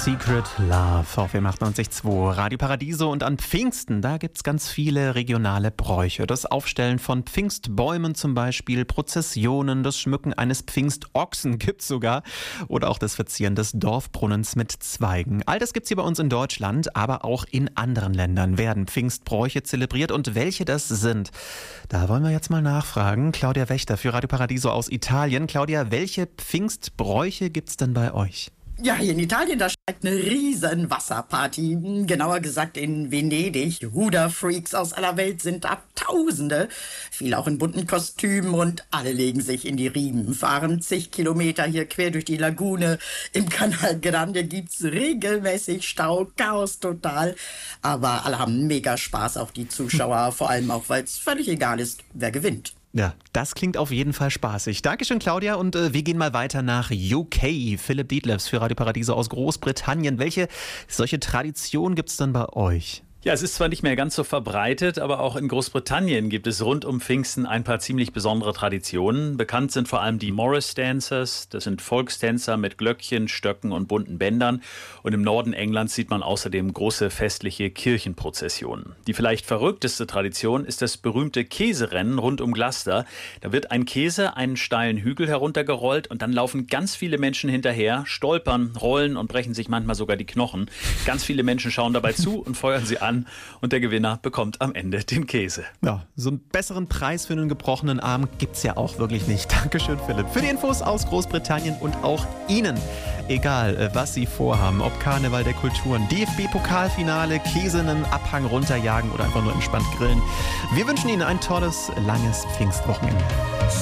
Secret Love auf FM 98.2 Radio Paradiso. Und an Pfingsten, da gibt's ganz viele regionale Bräuche. Das Aufstellen von Pfingstbäumen zum Beispiel, Prozessionen, das Schmücken eines Pfingstochsen gibt's sogar. Oder auch das Verzieren des Dorfbrunnens mit Zweigen. All das gibt's hier bei uns in Deutschland, aber auch in anderen Ländern werden Pfingstbräuche zelebriert. Und welche das sind, da wollen wir jetzt mal nachfragen. Claudia Wächter für Radio Paradiso aus Italien. Claudia, welche Pfingstbräuche gibt's denn bei euch? Ja, hier in Italien, da steigt eine riesen Wasserparty. Genauer gesagt in Venedig. Ruderfreaks aus aller Welt sind da Tausende. Viele auch in bunten Kostümen und alle legen sich in die Riemen. Fahren zig Kilometer hier quer durch die Lagune. Im Canal Grande gibt's regelmäßig Stau, Chaos total. Aber alle haben mega Spaß, auch die Zuschauer. Vor allem auch, weil es völlig egal ist, wer gewinnt. Ja, das klingt auf jeden Fall spaßig. Dankeschön, Claudia. Und wir gehen mal weiter nach UK. Philipp Dietlefs für Radio Paradiso aus Großbritannien. Welche solche Tradition gibt's denn bei euch? Ja, es ist zwar nicht mehr ganz so verbreitet, aber auch in Großbritannien gibt es rund um Pfingsten ein paar ziemlich besondere Traditionen. Bekannt sind vor allem die Morris Dancers. Das sind Volkstänzer mit Glöckchen, Stöcken und bunten Bändern. Und im Norden Englands sieht man außerdem große festliche Kirchenprozessionen. Die vielleicht verrückteste Tradition ist das berühmte Käserennen rund um Gloucester. Da wird ein Käse einen steilen Hügel heruntergerollt und dann laufen ganz viele Menschen hinterher, stolpern, rollen und brechen sich manchmal sogar die Knochen. Ganz viele Menschen schauen dabei zu und feuern sie an. Und der Gewinner bekommt am Ende den Käse. Ja, so einen besseren Preis für einen gebrochenen Arm gibt's ja auch wirklich nicht. Dankeschön, Philipp. Für die Infos aus Großbritannien und auch Ihnen. Egal, was Sie vorhaben, ob Karneval der Kulturen, DFB-Pokalfinale, Käse einen Abhang runterjagen oder einfach nur entspannt grillen. Wir wünschen Ihnen ein tolles, langes Pfingstwochenende.